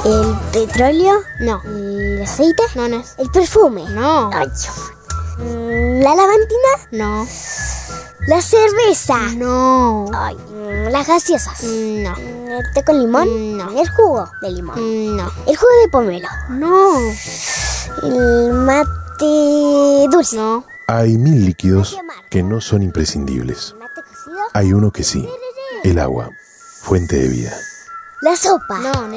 ¿El petróleo? No. ¿El aceite? No, no es. ¿El perfume? No. Ay, ¿la lavandina? No. ¿La cerveza? No. Ay, ¿las gaseosas? No. ¿El té con limón? No. ¿El jugo de limón? No. ¿El jugo de pomelo? No. ¿El mate dulce? No. Hay 1000 líquidos que no son imprescindibles. ¿El mate cocido? Hay uno que sí, el agua, fuente de vida. ¿La sopa? No.